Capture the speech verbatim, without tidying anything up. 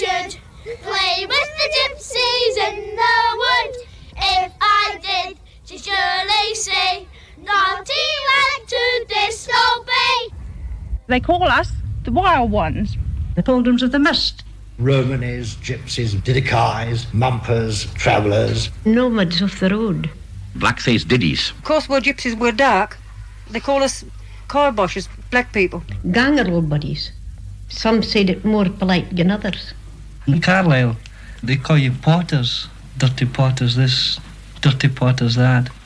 should play with the gypsies in the wood. If I did, she'd surely say, naughty lad to disobey. They call us the Wild Ones. The Pilgrims of the Mist. Romanies, gypsies, Didikais, mumpers, travellers. Nomads off the road. Black-faced diddies. Of course, we're gypsies, we're dark. They call us carboshes, black people. Gangerel buddies. Some said it more polite than others. In Carlisle, they call you potters. Dirty potters this, dirty potters that.